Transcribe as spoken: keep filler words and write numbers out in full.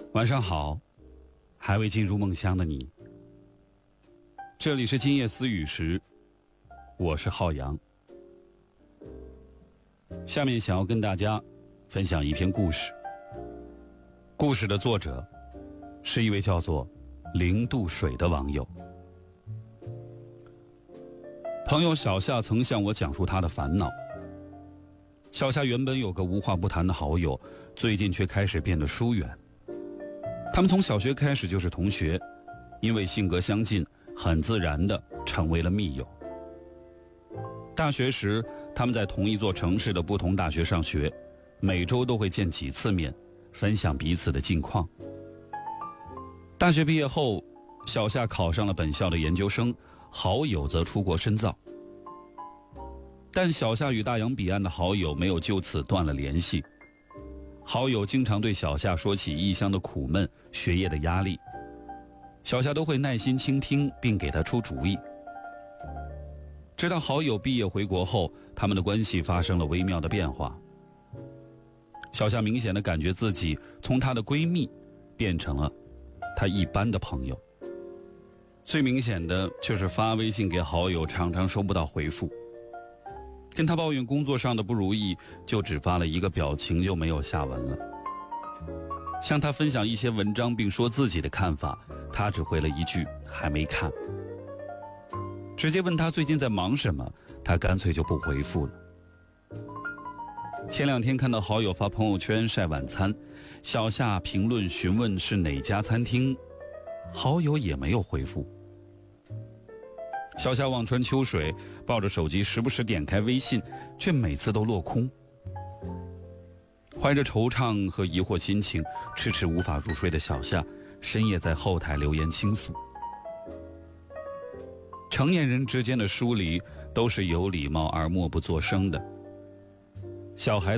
晚上好，还未进入梦乡的你。这里是今夜思雨时，我是浩洋。下面想要跟大家分享一篇故事。故事的作者是一位叫做零度水的网友。朋友小夏曾向我讲述他的烦恼。小夏原本有个无话不谈的好友，最近却开始变得疏远。他们从小学开始就是同学，因为性格相近，很自然地成为了密友。大学时，他们在同一座城市的不同大学上学，每周都会见几次面，分享彼此的近况。大学毕业后，小夏考上了本校的研究生，好友则出国深造。但小夏与大洋彼岸的好友没有就此断了联系。好友经常对小夏说起异乡的苦闷、学业的压力，小夏都会耐心倾听并给他出主意。直到好友毕业回国后，他们的关系发生了微妙的变化。小夏明显地感觉自己从她的闺蜜变成了她一般的朋友。最明显的就是发微信给好友常常收不到回复，跟他抱怨工作上的不如意，就只发了一个表情就没有下文了。向他分享一些文章并说自己的看法，他只回了一句还没看。直接问他最近在忙什么，他干脆就不回复了。前两天看到好友发朋友圈晒晚餐，小夏评论询问是哪家餐厅，好友也没有回复。小夏望穿秋水，抱着手机时不时点开微信，却每次都落空。怀着惆怅和疑惑心情，迟迟无法入睡的小夏深夜在后台留言倾诉。成年人之间的疏离都是有礼貌而默不作声的，小孩